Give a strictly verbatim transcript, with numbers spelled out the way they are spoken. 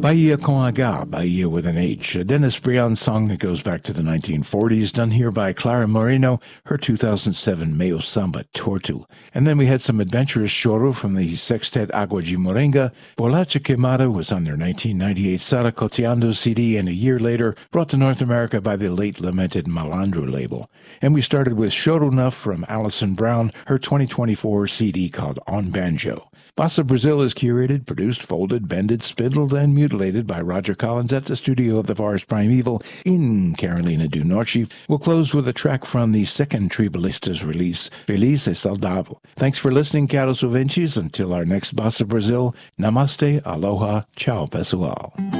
Bahia com H, Bahia with an H, a Dennis Brian song that goes back to the nineteen forties, done here by Clara Moreno, her two thousand seven Meio Samba Torto. And then we had some adventurous choro from the sextet Agua de Moringa. Bolacha Queimada was on their nineteen ninety-eight Saracoteando C D, and a year later brought to North America by the late lamented Malandro label. And we started with Choro Nuff from Alison Brown, her twenty twenty-four C D called On Banjo. Bossa Brazil is curated, produced, folded, bended, spindled, and mutilated by Roger Collins at the studio of the Forest Primeval in Carolina do Norte. We'll close with a track from the second Tribalistas release, Feliz e Saudável. Thanks for listening, caros ouvintes. Until our next Bossa Brazil, namaste, aloha, ciao pessoal.